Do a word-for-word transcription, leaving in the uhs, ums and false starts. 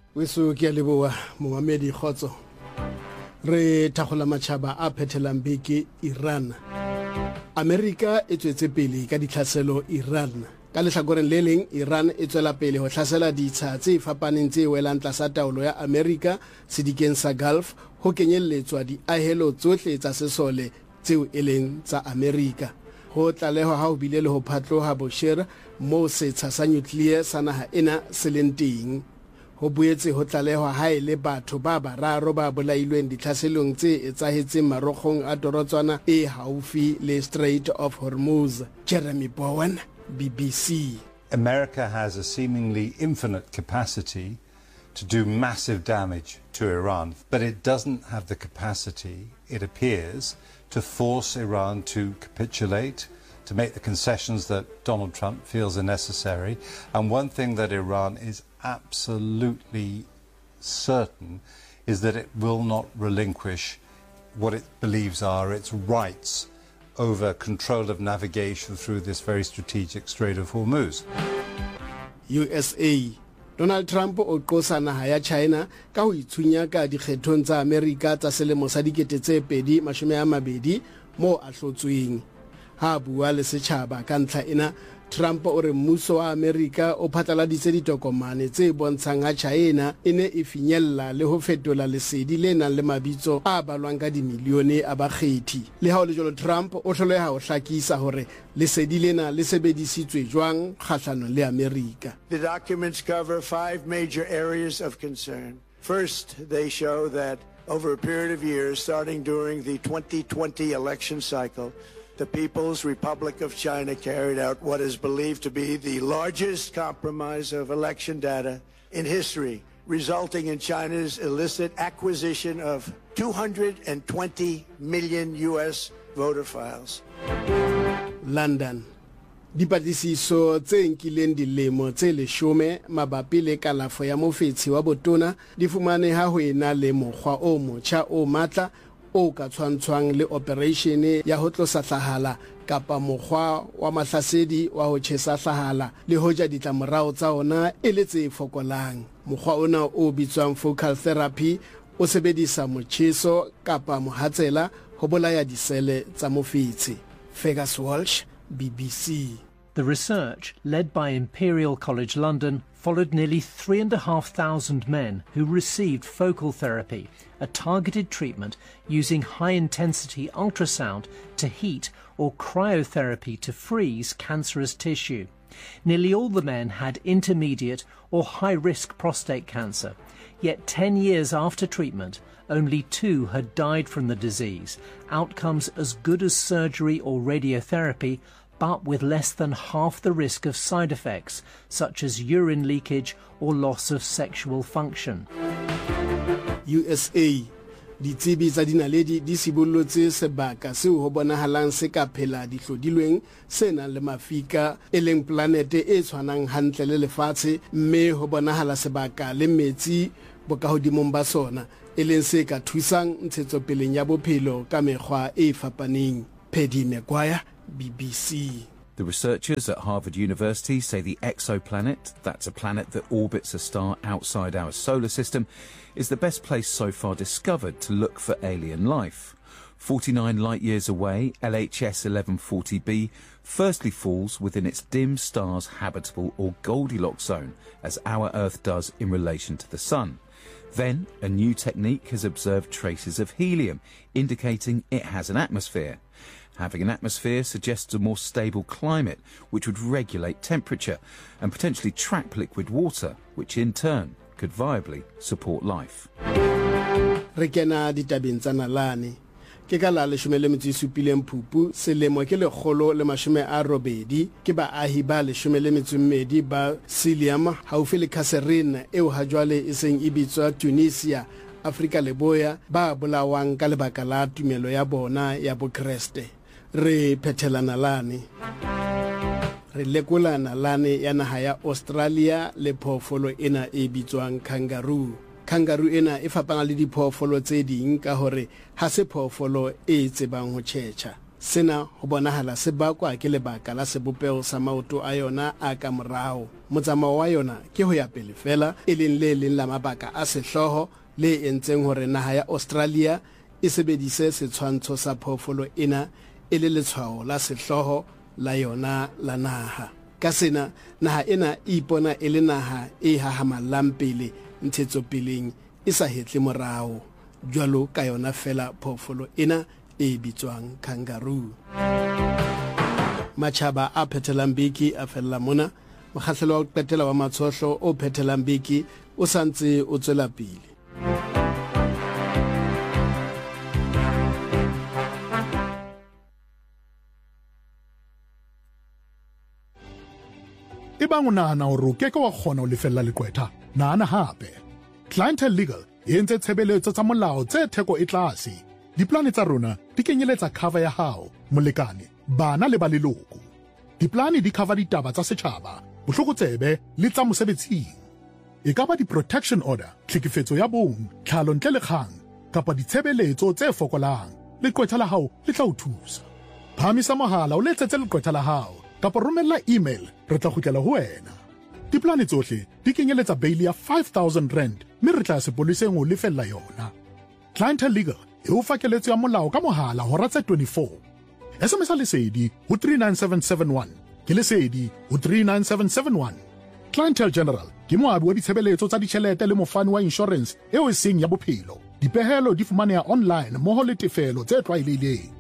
Weso ke a leboa moamedi Khotso. Re thagola matšhaba a phethelang beke Iran. Amerika e tswetse pele ka ditlhaselo Iran. Ka lehlakoreng le leng Iran e tswela pele ho tlhasela ditsha tse fapaneng tse welang tlasa taolo ya Amerika sedikeng sa Gulf ho kenyelletswa diahelo tsohle tsa sesole tseo e leng tsa Amerika. Ho tlalehwa ha ho bile le ho phatloha Bushehr moo setsha sa nuclear sa naha ena se leng teng. Ho boetse ho tlalehwa ha e le batho ba bararo ba bolailweng ditlhaselong tse etsahetseng marokgong a torotswana e haufi le Strait of Hormuz. Jeremy Bowen, B B C. America has a seemingly infinite capacity to do massive damage to Iran, but it doesn't have the capacity, it appears, to force Iran to capitulate, to make the concessions that Donald Trump feels are necessary. And one thing that Iran is absolutely certain is that it will not relinquish what it believes are its rights over control of navigation through this very strategic Strait of Hormuz. U S A. Donald Trump o qosa naha ya China ka ho ithunya ka dikgethong tsa Amerika tsa selemo sa dikete tse pedi mashome a mabedi mo a hlotsweng. Ha bua le setjhaba ka ntlha ena, Trump o re mmuso wa Amerika o phatlaladitse ditokomane tse bontshang ha China e ne e finyella le ho fetola lesedi le nang le mabitso a balwang ka dimilione a bakgethi. Le ha o le jolo, Trump o hloleha ho hlakisa hore lesedi lena le sebedisitswe jwang kgahlanong le Amerika. The documents cover five major areas of concern. First, they show that over a period of years, starting during the twenty twenty election cycle, the People's Republic of China carried out what is believed to be the largest compromise of election data in history, resulting in China's illicit acquisition of two hundred twenty million U S voter files. London. Dipatlisiso tse nkileng dilemo tse leshome mabapi le kalafo ya mofetsi wa botona di fumaneha ho ena le mokgwa o motjha o matla o ka tshwantshwang le operation ya ho tlosa hlahala kapa mokgwa wa mahlasedi wa ho tjhesa hlahala le hoja ditlamorao tsa ona e le tse fokolang. Mokgwa ona o bitswang focal therapy o sebedisa motjheso kapa mohatsela ho bolaya disele tsa mofetsi. Fergus Walsh, B B C. The research, led by Imperial College London, followed nearly three and a half thousand men who received focal therapy, a targeted treatment using high-intensity ultrasound to heat or cryotherapy to freeze cancerous tissue. Nearly all the men had intermediate or high-risk prostate cancer, yet ten years after treatment, only two had died from the disease, outcomes as good as surgery or radiotherapy, but with less than half the risk of side effects, such as urine leakage or loss of sexual function. U S A. Ditsebi tsa dinaledi di sibollotse sebaka seo ho bonahalang se ka phela dihlodilweng se nang le mafika e leng planete e tshwanang hantle le lefatshe, mme ho bonahala sebaka le metsi bokahodimong ba sona e leng se ka thusang ntshetsopeleng ya bophelo ka mekgwa e fapaneng. Paddy Maguire, B B C. The researchers at Harvard University say the exoplanet, that's a planet that orbits a star outside our solar system, is the best place so far discovered to look for alien life. forty-nine light-years away, L H S eleven forty b firstly falls within its dim star's habitable or Goldilocks zone, as our Earth does in relation to the Sun. Then, a new technique has observed traces of helium, indicating it has an atmosphere. Having an atmosphere suggests a more stable climate, which would regulate temperature and potentially trap liquid water, which in turn could viably support life. Rekena ditabeng tsa nalane. Ke ka la leshome le metso e supileng Phupu selemo ke lekgolo le mashome a robedi ke baahi ba leshome le metso e mmedi ba Siliam haufi le Kasserine eo ha jwale e seng e bitswa Tunisia, Afrika Leboya, ba bolawang ka lebaka la tumelo ya bona ya Bokreste. Re phethela nalane. Re lekola nalane ya naha ya Australia le phoofolo ena e bitswang kangaroo. Kangaroo ena e fapana le diphoofolo tse ding ka hore ha se phoofolo e tsebang ho tjhetjha. sena ho bonahala se bakwa ke lebaka la sebopego sa maoto a yona a ka morao. Motsamao wa yona ke ho ya pele fela, e leng le leng la mabaka a sehloho le entseng hore naha ya Australia e sebedise setshwantsho sa phoofolo ena e le letshwao la sehloho la yona la naha. Ka sena naha ena e ipona e le naha e hahamalang pele ntshetsopeleng e sa hetle morao, jwalo ka yona fela phoofolo ena e bitswang kangaroo. Matjhaba a phethelang biki a fella mona, mokgahlelo wa ho qetela wa matshohlo o phethelang biki o santse o tswela pele. E bang o nahana hore o keke wa kgona ho lefella leqwetha, nahana hape. Clientele Legal e entse tshebeletso tsa molao tse theko e tlase. Diplane tsa rona di kenyeletsa cover ya hao, molekane, bana le ba leloko. Diplane di cover ditaba tsa setjhaba, bohlokotsebe le tsa mosebetsing. E ka ba di-protection order, tlhekefetso ya bong, tlhalo ntle le kgang, kapa ditshebeletso tse fokolang. Leqwetha la hao le tla o thusa. Phamisa mohala o letsetse leqwetha la hao, kapa romella email, re tla kgutlela ho wena. Diplane tsohle di kenyeletsa bail ya five thousand rand, mme re tla sepoliseng ho lefella yona. Clientele Legal e o fa keletso ya molao ka mohala hora tse twenty-four. S M S lesedi ho three nine seven seven one, ke lesedi ho three nine seven seven one. Clientele General ke moabi wa ditshebeletso tsa ditjhelete le mofani wa insurance eo e seng ya bophelo. Dipehelo di fumaneha online mmoho le tefelo tse tlwaelehileng.